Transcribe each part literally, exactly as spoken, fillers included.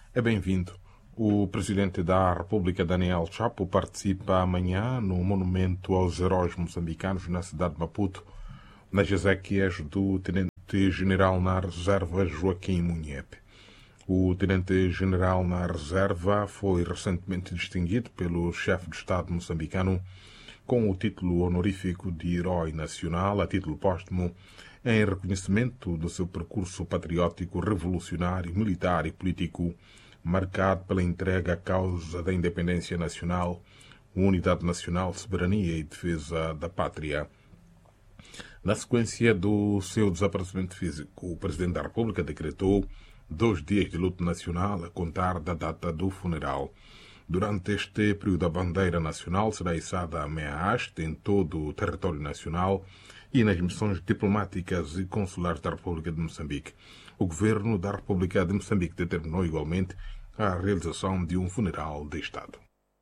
É bem-vindo. O Presidente da República, Daniel Chapo, participa amanhã no Monumento aos Heróis Moçambicanos na cidade de Maputo, nas exéquias do Tenente-General na Reserva Joaquim Munhepe. O Tenente-General na Reserva foi recentemente distinguido pelo chefe de Estado moçambicano com o título honorífico de Herói Nacional, a título póstumo, em reconhecimento do seu percurso patriótico, revolucionário, militar e político, marcado pela entrega à causa da independência nacional, unidade nacional, soberania e defesa da pátria. Na sequência do seu desaparecimento físico, o Presidente da República decretou dois dias de luto nacional a contar da data do funeral. Durante este período, a bandeira nacional será içada a meia haste em todo o território nacional e nas missões diplomáticas e consulares da República de Moçambique. O Governo da República de Moçambique determinou igualmente a realização de um funeral de Estado.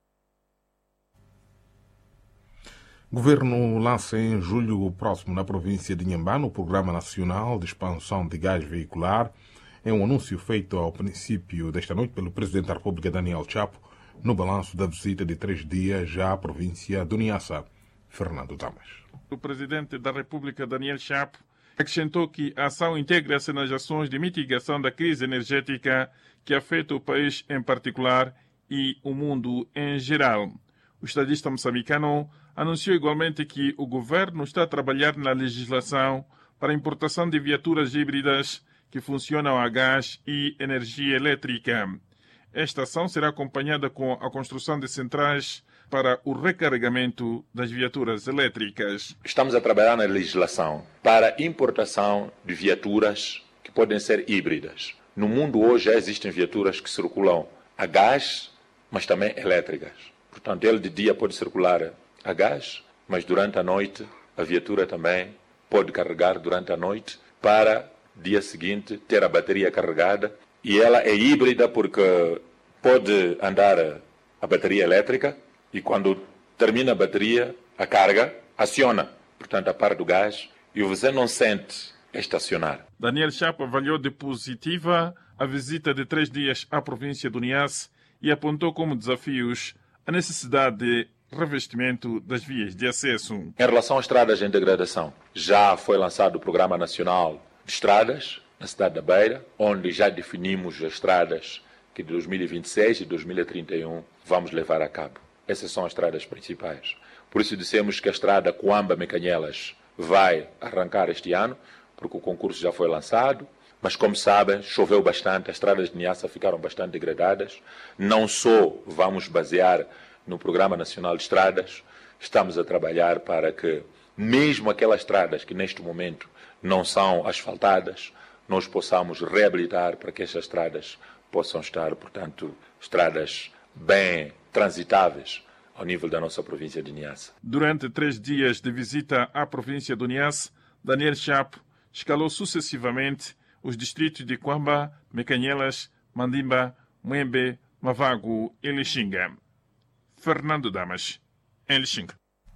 O Governo lança em julho próximo na província de Inhambane o Programa Nacional de Expansão de Gás Veicular. É um anúncio feito ao princípio desta noite pelo Presidente da República, Daniel Chapo, no balanço da visita de três dias à província do Niassa. Fernando Damas. O Presidente da República, Daniel Chapo, acrescentou que a ação integra-se nas ações de mitigação da crise energética que afeta o país em particular e o mundo em geral. O estadista moçambicano anunciou igualmente que o governo está a trabalhar na legislação para a importação de viaturas híbridas que funcionam a gás e energia elétrica. Esta ação será acompanhada com a construção de centrais para o recarregamento das viaturas elétricas. Estamos a trabalhar na legislação para a importação de viaturas que podem ser híbridas. No mundo hoje já existem viaturas que circulam a gás, mas também elétricas. Portanto, ele de dia pode circular a gás, mas durante a noite a viatura também pode carregar durante a noite para dia seguinte ter a bateria carregada. E ela é híbrida porque pode andar a bateria elétrica e quando termina a bateria, a carga aciona, portanto, a par do gás, e você não sente estacionar. Daniel Chapo avaliou de positiva a visita de três dias à província do Niassa e apontou como desafios a necessidade de revestimento das vias de acesso. Em relação às estradas em degradação, já foi lançado o Programa Nacional de Estradas na cidade da Beira, onde já definimos as estradas que de dois mil e vinte e seis e dois mil e trinta e um vamos levar a cabo. Essas são as estradas principais. Por isso dissemos que a estrada Coamba-Mecanhelas vai arrancar este ano, porque o concurso já foi lançado. Mas, como sabem, choveu bastante, as estradas de Niassa ficaram bastante degradadas. Não só vamos basear no Programa Nacional de Estradas, estamos a trabalhar para que, mesmo aquelas estradas que neste momento não são asfaltadas, nós possamos reabilitar para que estas estradas possam estar, portanto, estradas bem transitáveis ao nível da nossa província de Niassa. Durante três dias de visita à província do Niassa, Daniel Chapo escalou sucessivamente os distritos de Coamba, Mecanhelas, Mandimba, Muembe, Mavago e Lixinga. Fernando Damas, em Lixinga.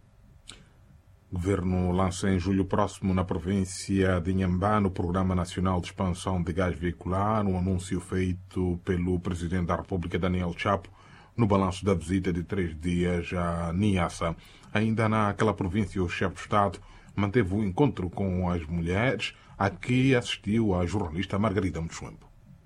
O Governo lança em julho próximo na província de Inhambane o Programa Nacional de Expansão de Gás Veicular, um anúncio feito pelo Presidente da República, Daniel Chapo, no balanço da visita de três dias a Niassa. Ainda naquela província, o chefe de Estado manteve o encontro com as mulheres, a que assistiu a jornalista Margarida Mutswembo.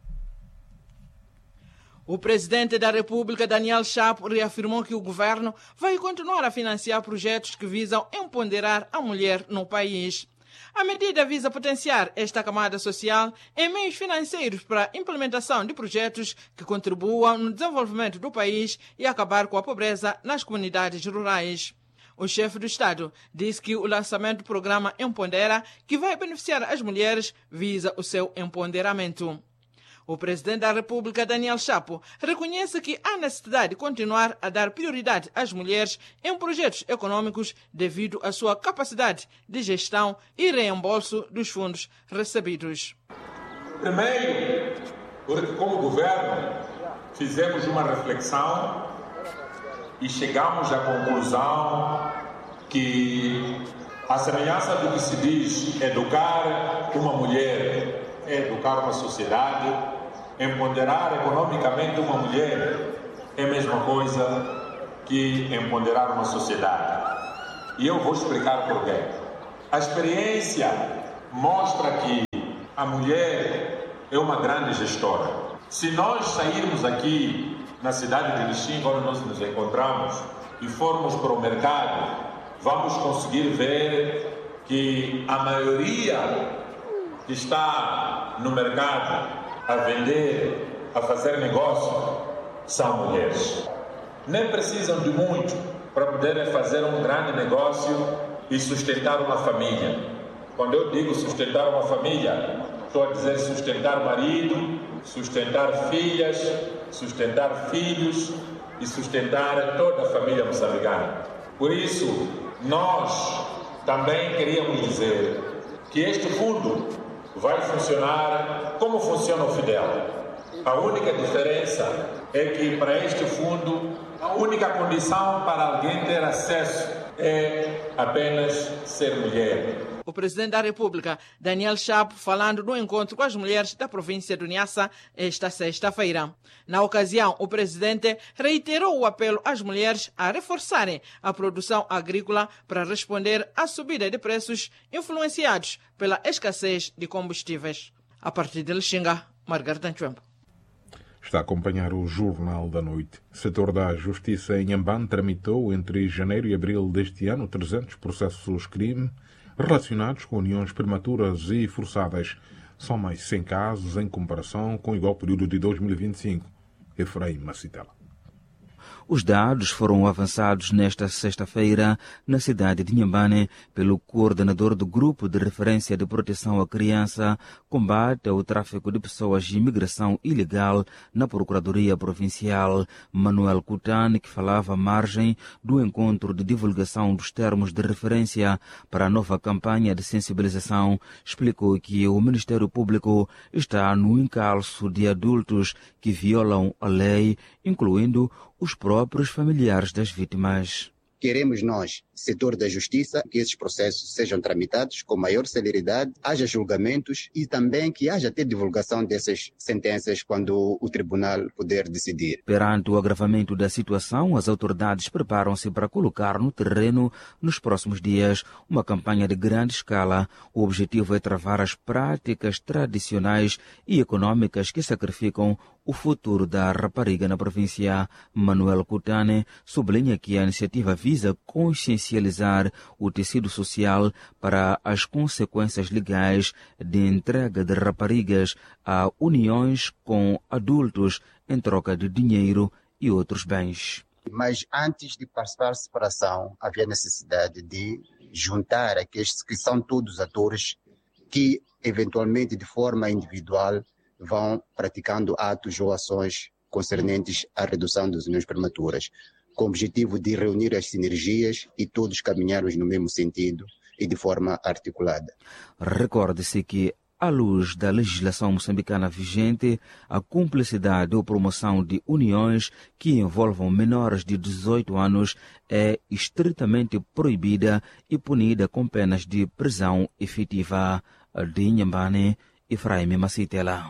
O presidente da República, Daniel Chapo, reafirmou que o governo vai continuar a financiar projetos que visam empoderar a mulher no país. A medida visa potenciar esta camada social em meios financeiros para a implementação de projetos que contribuam no desenvolvimento do país e acabar com a pobreza nas comunidades rurais. O chefe do Estado disse que o lançamento do programa Empodera, que vai beneficiar as mulheres, visa o seu empoderamento. O presidente da República, Daniel Chapo, reconhece que há necessidade de continuar a dar prioridade às mulheres em projetos econômicos devido à sua capacidade de gestão e reembolso dos fundos recebidos. Primeiro, porque como governo fizemos uma reflexão e chegamos à conclusão que, à semelhança do que se diz educar uma mulher é educar uma sociedade, empoderar economicamente uma mulher é a mesma coisa que empoderar uma sociedade. E eu vou explicar por quê. A experiência mostra que a mulher é uma grande gestora. Se nós sairmos aqui na cidade de Lixinga, onde nós nos encontramos, e formos para o mercado, vamos conseguir ver que a maioria que está no mercado a vender, a fazer negócio, são mulheres. Nem precisam de muito para poderem fazer um grande negócio e sustentar uma família. Quando eu digo sustentar uma família, estou a dizer sustentar marido, sustentar filhas, sustentar filhos e sustentar toda a família moçambicana. Por isso, nós também queríamos dizer que este fundo vai funcionar como funciona o Fidel. A única diferença é que para este fundo, a única condição para alguém ter acesso é apenas ser mulher. O presidente da República, Daniel Chapo, falando no encontro com as mulheres da província do Niassa esta sexta-feira. Na ocasião, o presidente reiterou o apelo às mulheres a reforçarem a produção agrícola para responder à subida de preços influenciados pela escassez de combustíveis. A partir de Lixinga, Margarida Nchemba. Está a acompanhar o Jornal da Noite. O setor da Justiça em Inhambane tramitou entre janeiro e abril deste ano trezentos processos crime relacionados com uniões prematuras e forçadas. São mais cem casos em comparação com o igual período de dois mil e vinte e cinco. Efraim Macitela. Os dados foram avançados nesta sexta-feira na cidade de Inhambane pelo coordenador do Grupo de Referência de Proteção à Criança, Combate ao Tráfico de Pessoas e Imigração Ilegal na Procuradoria Provincial, Manuel Coutan, que falava à margem do encontro de divulgação dos termos de referência para a nova campanha de sensibilização, explicou que o Ministério Público está no encalço de adultos que violam a lei, incluindo os próprios familiares das vítimas. Queremos nós, setor da justiça, que esses processos sejam tramitados com maior celeridade, haja julgamentos e também que haja até divulgação dessas sentenças quando o tribunal puder decidir. Perante o agravamento da situação, as autoridades preparam-se para colocar no terreno, nos próximos dias, uma campanha de grande escala. O objetivo é travar as práticas tradicionais e econômicas que sacrificam o futuro da rapariga na província. Manuel Coutan sublinha que a iniciativa visa consciencializar o tecido social para as consequências legais de entrega de raparigas a uniões com adultos em troca de dinheiro e outros bens. Mas antes de participar da separação, havia necessidade de juntar aqueles que são todos atores que, eventualmente, de forma individual, vão praticando atos ou ações concernentes à redução das uniões prematuras, com o objetivo de reunir as sinergias e todos caminharmos no mesmo sentido e de forma articulada. Recorde-se que, à luz da legislação moçambicana vigente, a cumplicidade ou promoção de uniões que envolvam menores de dezoito anos é estritamente proibida e punida com penas de prisão efetiva. De Inhambane, Efraim Macitela.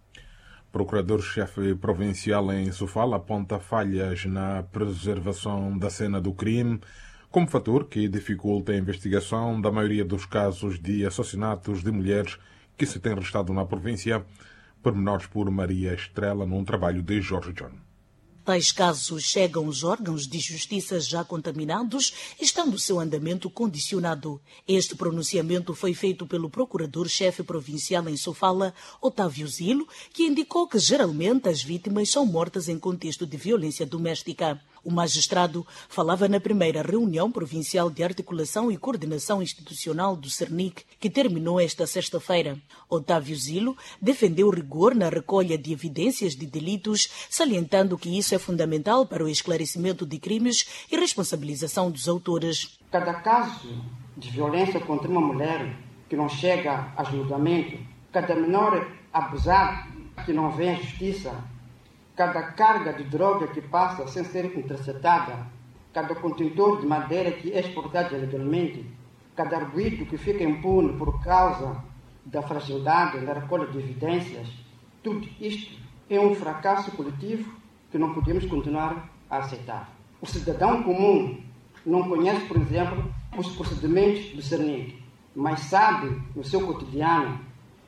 Procurador-chefe provincial em Sofala aponta falhas na preservação da cena do crime como fator que dificulta a investigação da maioria dos casos de assassinatos de mulheres que se têm registrado na província, pormenores por Maria Estrela num trabalho de Jorge John. Tais casos chegam aos órgãos de justiça já contaminados, estando seu andamento condicionado. Este pronunciamento foi feito pelo procurador-chefe provincial em Sofala, Otávio Zilo, que indicou que geralmente as vítimas são mortas em contexto de violência doméstica. O magistrado falava na primeira reunião provincial de articulação e coordenação institucional do CERNIC, que terminou esta sexta-feira. Otávio Zilo defendeu rigor na recolha de evidências de delitos, salientando que isso é fundamental para o esclarecimento de crimes e responsabilização dos autores. Cada caso de violência contra uma mulher que não chega a julgamento, cada menor abusado que não vem à justiça, cada carga de droga que passa sem ser interceptada, cada contentor de madeira que é exportado ilegalmente, cada arguido que fica impune por causa da fragilidade na recolha de evidências, tudo isto é um fracasso coletivo que não podemos continuar a aceitar. O cidadão comum não conhece, por exemplo, os procedimentos do C E R N I C, mas sabe no seu cotidiano